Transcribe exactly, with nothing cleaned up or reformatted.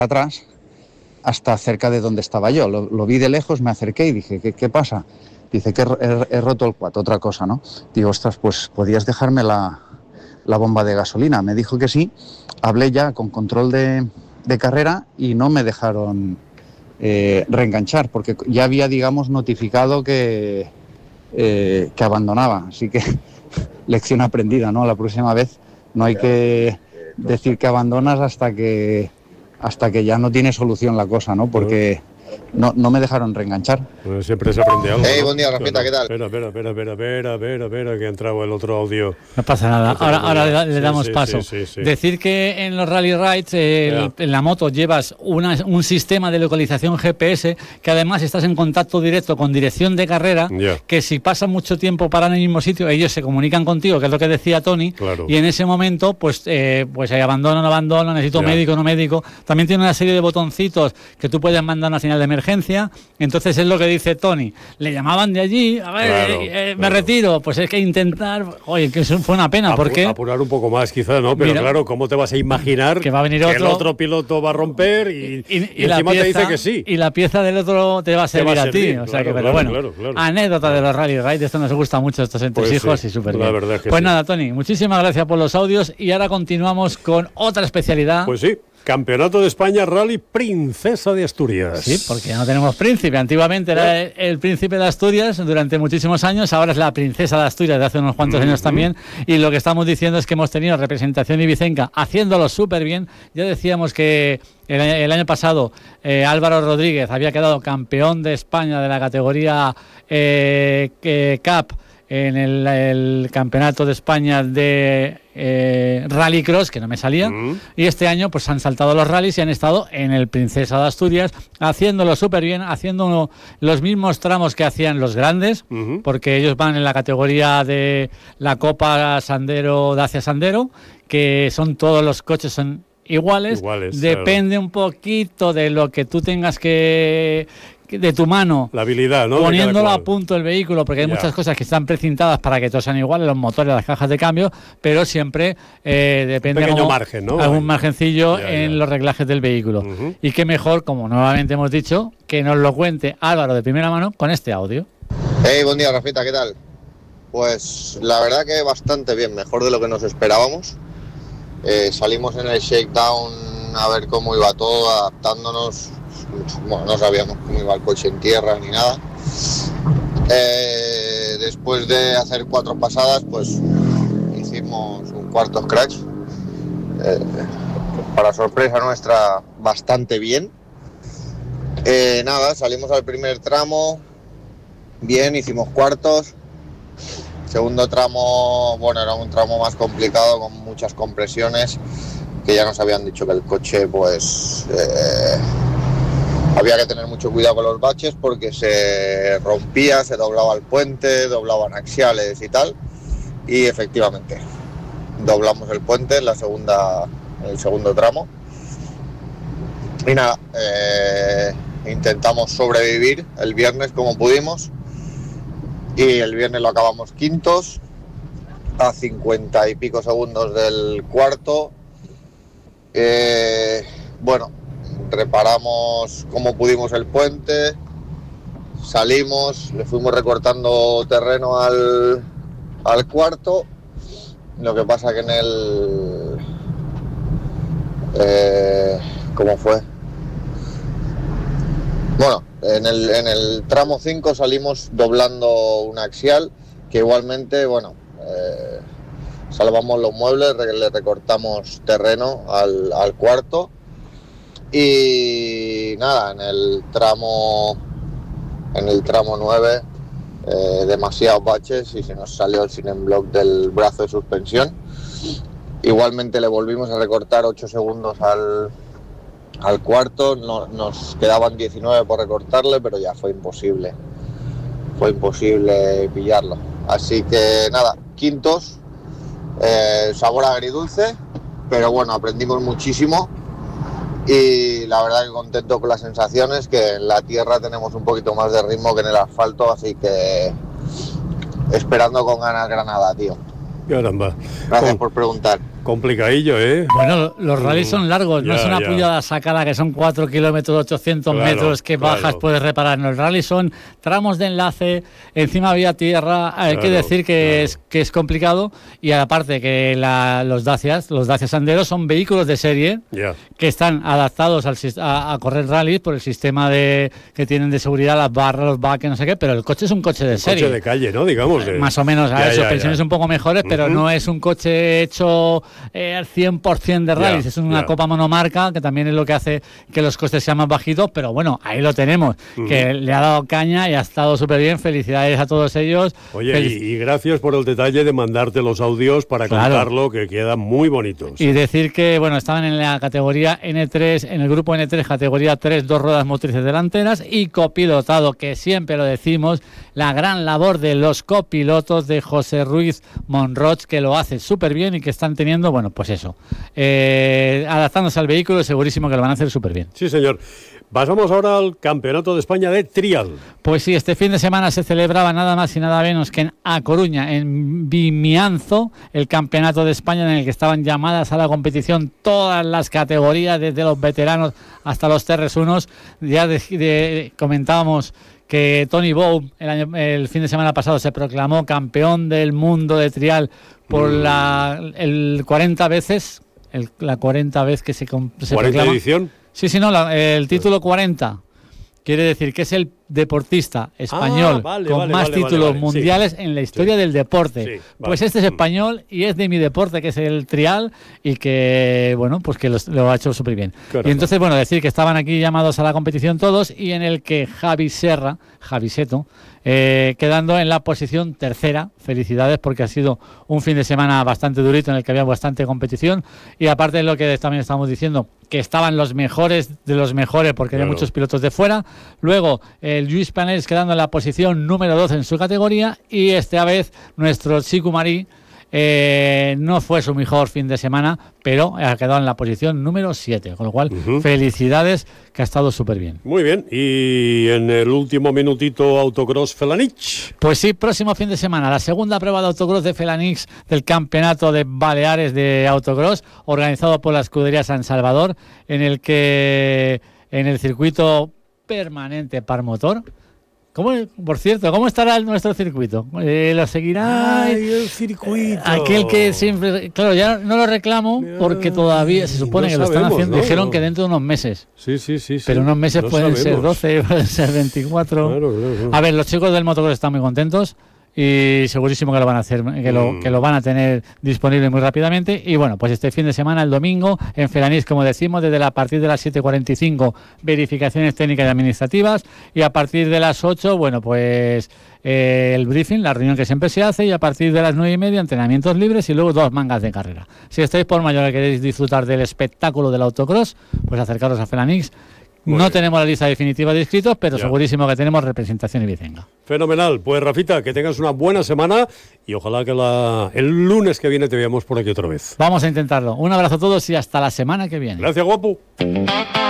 atrás hasta cerca de donde estaba yo. Lo, lo vi de lejos, me acerqué y dije, ¿qué, qué pasa? Dice que he, he roto el quad, otra cosa, ¿no? Digo, ostras, pues podías dejarme la, la bomba de gasolina. Me dijo que sí, hablé ya con control de, de carrera y no me dejaron eh, reenganchar, porque ya había, digamos, notificado que, eh, que abandonaba. Así que lección aprendida, ¿no? La próxima vez no hay que decir que abandonas hasta que hasta que ya no tiene solución la cosa, ¿no? Porque no, no me dejaron reenganchar. Pues siempre se aprende algo. Hey, ¿no? buen día, Rafita, Claro. ¿qué tal? Espera, espera, espera, espera, espera, espera, espera, que ha entrado el otro audio. No pasa nada, ahora, ahora le, le Sí, damos sí, paso. sí, sí, sí. Decir que en los rally rides, eh, el, en la moto llevas una, un sistema de localización G P S, que además estás en contacto directo con dirección de carrera, Ya. que si pasas mucho tiempo parado en el mismo sitio, ellos se comunican contigo, que es lo que decía Tony, Claro. y en ese momento, pues, eh, pues hay abandono, no abandono, necesito Ya. médico, no médico. También tiene una serie de botoncitos que tú puedes mandar una señal de emergencia. Entonces es lo que dice Tony. Le llamaban de allí, a ver, Claro, eh, eh, me claro. retiro. Pues es que intentar, oye, que eso fue una pena, Apu- porque apurar un poco más quizás, ¿no? Pero Mira, claro, ¿cómo te vas a imaginar que va a venir el otro- otro piloto va a romper y, y, y y la encima pieza, te dice que sí? y la pieza del otro te va a Te va servir a a, ti. servir, O sea claro, que, pero claro, bueno, claro, claro. anécdota de los rally ride, esto nos gusta mucho, estos entresijos Pues sí, y súper la bien. verdad es que pues sí. nada, Tony, muchísimas gracias por los audios y ahora continuamos con otra especialidad. Pues sí, Campeonato de España Rally Princesa de Asturias. Sí, porque ya no tenemos príncipe. Antiguamente era el, el príncipe de Asturias durante muchísimos años, ahora es la princesa de Asturias de hace unos cuantos Mm-hmm. años también. Y lo que estamos diciendo es que hemos tenido representación ibicenca haciéndolo súper bien. Ya decíamos que el, el año pasado eh, Álvaro Rodríguez había quedado campeón de España de la categoría eh, eh, Cup en el, el campeonato de España de eh, Rallycross, que no me salía, Mm. y este año pues han saltado los rallies y han estado en el Princesa de Asturias, haciéndolo súper bien, haciendo uno- los mismos tramos que hacían los grandes, Ujú. porque ellos van en la categoría de la Copa Sandero, Dacia Sandero, que son todos los coches son iguales, Iguales, depende un poquito de lo que tú tengas que, que de tu mano, La habilidad, ¿no? De poniéndolo cada a cual. punto el vehículo, porque hay Ya. muchas cosas que están precintadas para que todos sean iguales, los motores, las cajas de cambio, pero siempre eh, depende pequeño como margen, ¿no? algún margencillo Ya, en ya. los reglajes del vehículo. Ujú. Y qué mejor, como nuevamente hemos dicho, que nos lo cuente Álvaro de primera mano con este audio. Hey, buen día, Rafita, ¿qué tal? Pues la verdad que bastante bien, mejor de lo que nos esperábamos. Eh, salimos en el shakedown a ver cómo iba todo, adaptándonos. Bueno, no sabíamos cómo iba el coche en tierra ni nada. Eh, después de hacer cuatro pasadas, pues hicimos un cuarto scratch. Eh, para sorpresa nuestra, bastante bien. Eh, nada, salimos al primer tramo, bien, hicimos cuartos. Segundo tramo, bueno, era un tramo más complicado con muchas compresiones, que ya nos habían dicho que el coche, pues, eh, había que tener mucho cuidado con los baches porque se rompía, se doblaba el puente, doblaban axiales y tal. Y efectivamente, doblamos el puente en la segunda, en el segundo tramo. Y nada, eh, intentamos sobrevivir el viernes como pudimos. Y el viernes lo acabamos quintos, a cincuenta y pico segundos del cuarto. Eh, bueno, reparamos como pudimos el puente, salimos, le fuimos recortando terreno al, al cuarto. Lo que pasa que en el... Eh, ¿Cómo fue? Bueno, en el, en el tramo cinco salimos doblando un axial, que igualmente, bueno, eh, salvamos los muebles, re- le recortamos terreno al, al cuarto. Y nada, en el tramo, en el tramo nueve, eh, demasiados baches y se nos salió el Sinem Block del brazo de suspensión. Igualmente le volvimos a recortar ocho segundos al, al cuarto, no, nos quedaban diecinueve por recortarle, pero ya fue imposible, fue imposible pillarlo. Así que nada, quintos, eh, sabor agridulce, pero bueno, aprendimos muchísimo y la verdad que contento con las sensaciones, que en la tierra tenemos un poquito más de ritmo que en el asfalto, así que esperando con ganas Granada, tío. Caramba. Gracias Con- por preguntar. Complicadillo, ¿eh? Bueno, los rallies son largos, ya, no es una ya. puñada sacada que son cuatro kilómetros, ochocientos Claro, metros que claro. bajas, puedes reparar. No, el rally son tramos de enlace, encima vía tierra, hay Claro, que decir que, claro. es, que es complicado. Y aparte que la, los Dacias, los Dacia Sandero son vehículos de serie Ya. que están adaptados al, sis- a, a correr rallies por el sistema de que tienen de seguridad, las barras, los baques, no sé qué, pero el coche es un coche de serie. Coche de calle, ¿no? Digamos. de- Más o menos, a Ya, eso, ya, pensiones ya. un poco mejores, pero Ujú. no es un coche hecho eh, al cien por ciento de rallies, Ya, es una ya. copa monomarca, que también es lo que hace que los costes sean más bajitos, pero bueno, ahí lo tenemos, Ujú. que le ha dado caña y ha estado súper bien, felicidades a todos ellos. Oye, Felic- y, y gracias por el detalle de mandarte los audios para Claro. contarlo, que quedan muy bonitos. Y decir que, bueno, estaban en la categoría N tres, en el grupo N tres, categoría tres, dos ruedas motrices delanteras y copilotado, que siempre lo decimos, la gran labor de los copilotos de José Ruiz Monroch, que lo hace súper bien y que están teniendo, bueno, pues eso, eh, adaptándose al vehículo, segurísimo que lo van a hacer súper bien. Sí, señor. Pasamos ahora al Campeonato de España de Trial. Pues sí, este fin de semana se celebraba nada más y nada menos que en A Coruña, en Vimianzo, el Campeonato de España en el que estaban llamadas a la competición todas las categorías, desde los veteranos hasta los T R uno. Ya de- de- comentábamos que Tony Bow el, año- el fin de semana pasado se proclamó campeón del mundo de trial por la el cuarenta veces, el- la cuarenta vez que se, com- se cuarenta proclama. edición. Sí, sí, no, la- el título cuarenta quiere decir que es el deportista español Ah, vale, con vale, más vale, vale, títulos vale, sí. mundiales en la historia Sí. del deporte. Sí, vale. Pues este es español y es de mi deporte, que es el trial, y que, bueno, pues que los- lo, ha hecho súper bien. Caramba. Y entonces, bueno, decir que estaban aquí llamados a la competición todos y en el que Javi Serra, Javi Seto, eh, quedando en la posición tercera. Felicidades, porque ha sido un fin de semana bastante durito en el que había bastante competición, y aparte de lo que también estamos diciendo, que estaban los mejores de los mejores, porque Claro. había muchos pilotos de fuera. Luego el Lluís Planels quedando en la posición número doce en su categoría, y esta vez nuestro Chico Marí eh, no fue su mejor fin de semana, pero ha quedado en la posición número siete, con lo cual Ujú. felicidades, que ha estado súper bien. Muy bien. Y en el último minutito, Autocross Felanich. Pues sí, próximo fin de semana, la segunda prueba de autocross de Felanix del Campeonato de Baleares de Autocross, organizado por la Escudería San Salvador, en el que en el circuito permanente par motor. ¿Cómo, por cierto, ¿cómo estará el- nuestro circuito? Eh, ¿Lo seguirá? el circuito. Aquel que siempre... Claro, ya no lo reclamo porque todavía se supone no que lo están sabemos, haciendo. ¿no? Dijeron No. que dentro de unos meses. Sí, sí, sí. sí. Pero unos meses No pueden ser sabemos. doce, pueden ser veinticuatro. Claro, claro, claro. A ver, los chicos del motocross están muy contentos y segurísimo que lo van a hacer, que lo, Mm. que lo van a tener disponible muy rápidamente. Y bueno, pues este fin de semana, el domingo, en Felanix, como decimos, desde la, a partir de las siete cuarenta y cinco, verificaciones técnicas y administrativas, y a partir de las ocho, bueno, pues eh, el briefing, la reunión que siempre se hace, y a partir de las nueve y media, entrenamientos libres y luego dos mangas de carrera. Si estáis por mayor y queréis disfrutar del espectáculo del autocross, pues acercaros a Felanix. Muy No bien. tenemos la lista definitiva de inscritos, pero Ya. segurísimo que tenemos representación ibicenca. Fenomenal. Pues Rafita, que tengas una buena semana y ojalá que la, el lunes que viene te veamos por aquí otra vez. Vamos a intentarlo. Un abrazo a todos y hasta la semana que viene. Gracias, guapo.